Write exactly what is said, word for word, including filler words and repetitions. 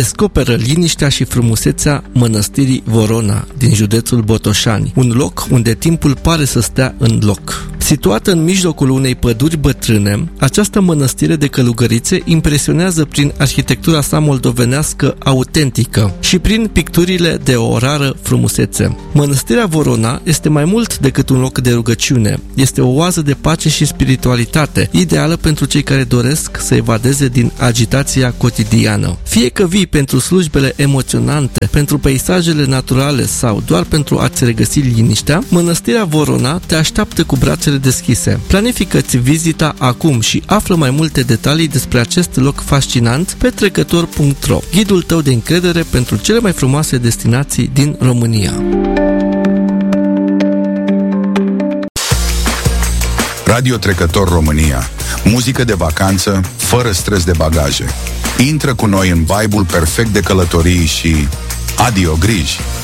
descoperă liniștea și frumusețea mănăstirii Vorona din județul Botoșani, un loc unde timpul pare să stea în loc. Situată în mijlocul unei păduri bătrâne, această mănăstire de călugărițe impresionează prin arhitectura sa moldovenească autentică și prin picturile de o rară frumusețe. Mănăstirea Vorona este mai mult decât un loc de rugăciune, este o oază de pace și spiritualitate, ideală pentru cei care doresc să evadeze din agitația cotidiană. Fie că vii pentru slujbele emoționante, pentru peisajele naturale sau doar pentru a-ți regăsi liniștea, Mănăstirea Vorona te așteaptă cu brațele deschise. Planifică-ți vizita acum și află mai multe detalii despre acest loc fascinant pe trecător punct ro, ghidul tău de încredere pentru cele mai frumoase destinații din România. Radio Trecător România. Muzică de vacanță, fără stres de bagaje. Intră cu noi în vibe-ul perfect de călătorii și adio griji!